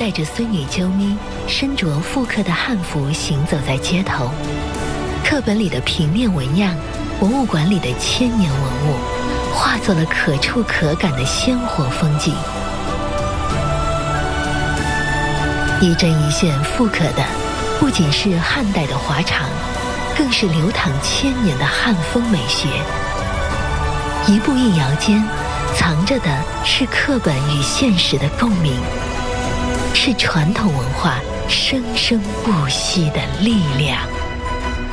带着孙女啾咪，身着复刻的汉服行走在街头。课本里的平面纹样，博物馆里的千年文物，化作了可触可感的鲜活风景。一针一线复刻的，不仅是汉代的华裳，更是流淌千年的汉风美学。一步一摇间，藏着的是课本与现实的共鸣，是传统文化生生不息的力量。